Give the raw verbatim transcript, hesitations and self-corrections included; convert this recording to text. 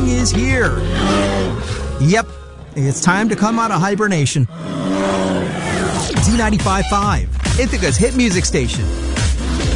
spring is here. Yep, it's time to come out of hibernation. Z ninety-five point five, Ithaca's hit music station.